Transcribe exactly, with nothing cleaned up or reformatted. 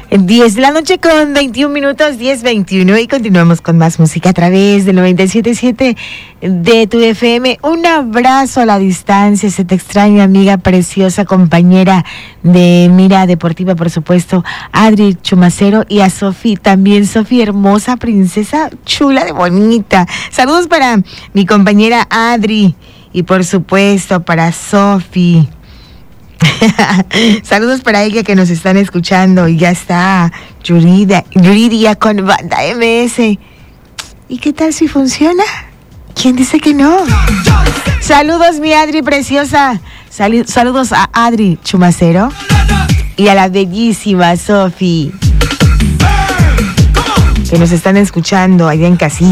diez de la noche con veintiún minutos, diez veintiuno, y continuamos con más música a través del noventa y siete punto siete de tu F M. Un abrazo a la distancia, se te extraña, amiga preciosa, compañera de Mira Deportiva, por supuesto, Adri Chumacero, y a Sofi también, Sofi hermosa, princesa chula de bonita. Saludos para mi compañera Adri y por supuesto para Sofi. Saludos para ella que nos están escuchando. Y ya está Yuridia, Yuridia con Banda M S. ¿Y qué tal si funciona? ¿Quién dice que no? Saludos, mi Adri preciosa. Sal- saludos a Adri Chumacero y a la bellísima Sofi, que nos están escuchando allá en casita.